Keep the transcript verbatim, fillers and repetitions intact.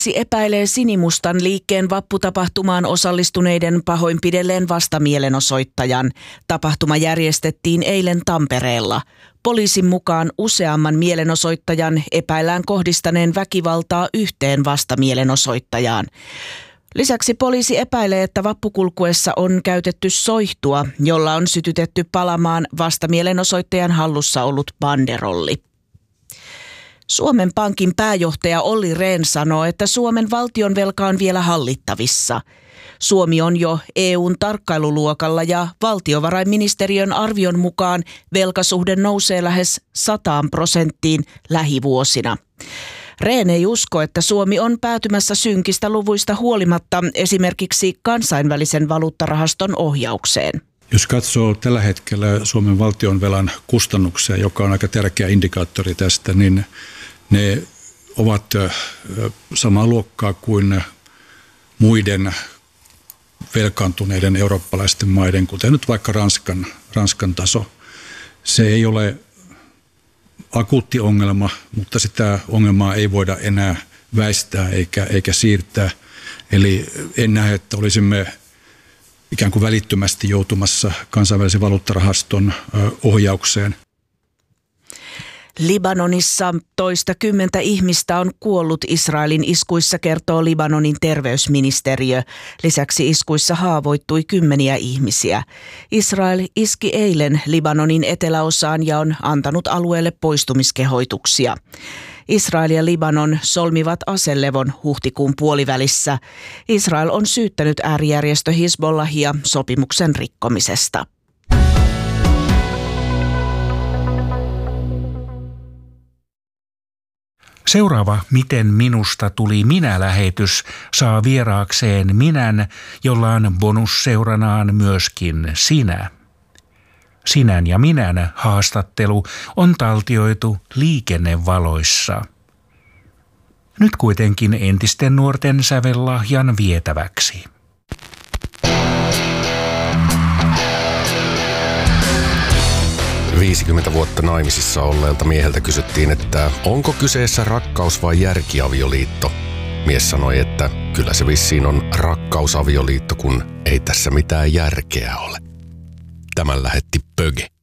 epäilee Sinimustan liikkeen vapputapahtumaan osallistuneiden pahoinpidelleen vastamielenosoittajan. Tapahtuma järjestettiin eilen Tampereella. Poliisin mukaan useamman mielenosoittajan epäillään kohdistaneen väkivaltaa yhteen vastamielenosoittajaan. Lisäksi poliisi epäilee, että vappukulkuessa on käytetty soihtua, jolla on sytytetty palamaan vastamielenosoittajan hallussa ollut banderolli. Suomen Pankin pääjohtaja Olli Rehn sanoo, että Suomen valtionvelka on vielä hallittavissa. Suomi on jo E U:n tarkkailuluokalla ja valtiovarainministeriön arvion mukaan velkasuhde nousee lähes sataan prosenttiin lähivuosina. Rehn ei usko, että Suomi on päätymässä synkistä luvuista huolimatta esimerkiksi kansainvälisen valuuttarahaston ohjaukseen. Jos katsoo tällä hetkellä Suomen valtionvelan kustannuksia, joka on aika tärkeä indikaattori tästä, niin ne ovat samaa luokkaa kuin muiden velkaantuneiden eurooppalaisten maiden, kuten nyt vaikka Ranskan, Ranskan taso. Se ei ole akuutti ongelma, mutta sitä ongelmaa ei voida enää väistää eikä, eikä siirtää. Eli en näe, että olisimme ikään kuin välittömästi joutumassa kansainvälisen valuuttarahaston ohjaukseen. Libanonissa toista kymmentä ihmistä on kuollut Israelin iskuissa, kertoo Libanonin terveysministeriö. Lisäksi iskuissa haavoittui kymmeniä ihmisiä. Israel iski eilen Libanonin eteläosaan ja on antanut alueelle poistumiskehoituksia. Israel ja Libanon solmivat aselevon huhtikuun puolivälissä. Israel on syyttänyt äärijärjestö Hizbollahia sopimuksen rikkomisesta. Seuraava Miten minusta tuli minä-lähetys saa vieraakseen minän, jolla on bonusseuranaan myöskin sinä. Sinän ja minän haastattelu on taltioitu Liikennevaloissa. Nyt kuitenkin entisten nuorten sävellahjan vietäväksi. viisikymmentä vuotta naimisissa olleelta mieheltä kysyttiin, että onko kyseessä rakkaus vai järkiavioliitto. Mies sanoi, että kyllä se vissiin on rakkausavioliitto, kun ei tässä mitään järkeä ole. Tämän lähetti Pöge.